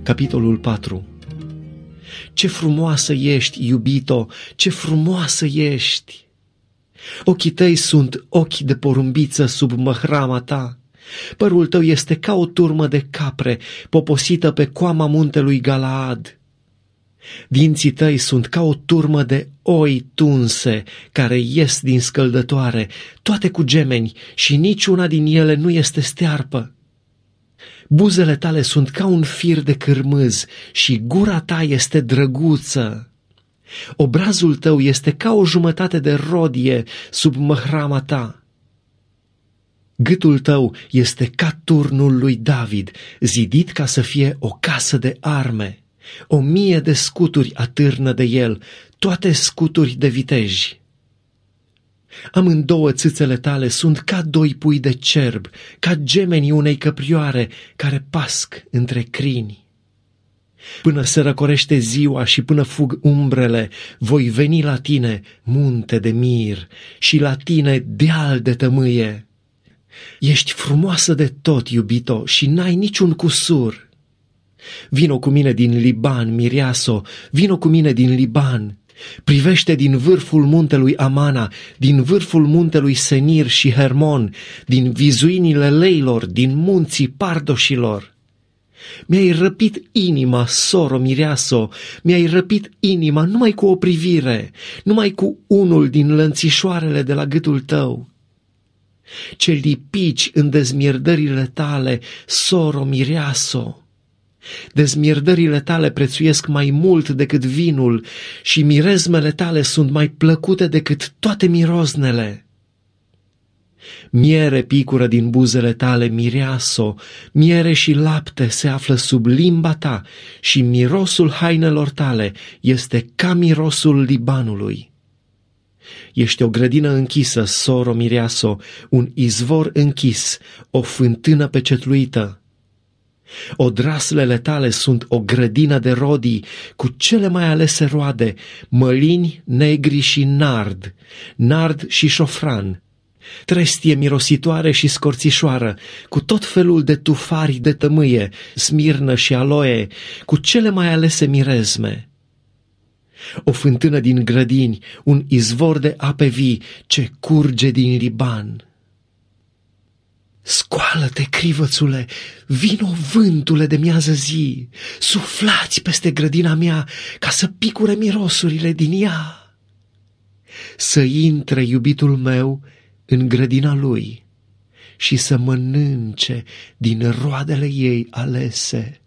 Capitolul 4. Ce frumoasă ești, iubito, ce frumoasă ești! Ochii tăi sunt ochi de porumbiță sub măhrama ta. Părul tău este ca o turmă de capre poposită pe coama muntelui Galaad. Dinții tăi sunt ca o turmă de oi tunse care ies din scăldătoare, toate cu gemeni, și niciuna din ele nu este stearpă. Buzele tale sunt ca un fir de cârmâz și gura ta este drăguță. Obrazul tău este ca o jumătate de rodie sub măhrama ta. Gâtul tău este ca turnul lui David, zidit ca să fie o casă de arme. 1000 de scuturi atârnă de el, toate scuturi de viteji. Amândouă țâțele tale sunt ca 2 pui de cerb, ca gemenii unei căprioare care pasc între crini. Până se răcorește ziua și până fug umbrele, voi veni la tine, munte de mir, și la tine, deal de tămâie. Ești frumoasă de tot, iubito, și n-ai niciun cusur. Vino cu mine din Liban, mireaso, vino cu mine din Liban. Privește din vârful muntelui Amana, din vârful muntelui Senir și Hermon, din vizuinile leilor, din munții pardoșilor. Mi-ai răpit inima, soro mireaso, mi-ai răpit inima numai cu o privire, numai cu unul din lănțișoarele de la gâtul tău. Ce lipici în dezmierdările tale, soro mireaso! Dezmierdările tale prețuiesc mai mult decât vinul și mirezmele tale sunt mai plăcute decât toate miroznele. Miere picură din buzele tale, mireaso, miere și lapte se află sub limba ta și mirosul hainelor tale este ca mirosul Libanului. Ești o grădină închisă, soro mireaso, un izvor închis, o fântână pecetluită. Odraslele tale sunt o grădină de rodii cu cele mai alese roade, mălini, negri și nard și șofran, trestie mirositoare și scorțișoară, cu tot felul de tufari de tămâie, smirnă și aloe, cu cele mai alese mirezme. O fântână din grădini, un izvor de ape vii ce curge din Liban. Scoală-te, crivățule, vino vântule de miază zi, suflați peste grădina mea ca să picure mirosurile din ea. Să intre iubitul meu în grădina lui și să mănânce din roadele ei alese.